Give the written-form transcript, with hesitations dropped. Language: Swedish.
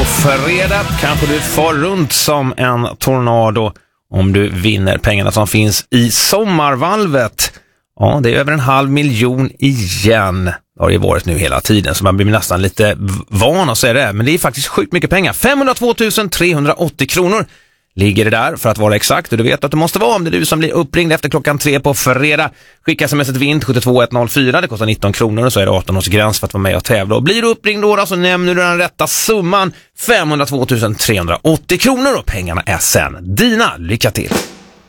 fredag kanske du far runt som en tornado om du vinner pengarna som finns i sommarvalvet. Ja, det är över 500 000 igen. Det har ju varit nu hela tiden så man blir nästan lite van att säga det. Men det är faktiskt sjukt mycket pengar. 502 380 kronor ligger det där för att vara exakt. Och du vet att det måste vara om det är du som blir uppringd efter klockan 3 på fredag. Skicka sms ett vint 72104. Det kostar 19 kronor och så är det 18 års gräns för att vara med och tävla. Och blir du uppringd då så nämner du den rätta summan 502 380 kronor och pengarna är sen dina. Lycka till!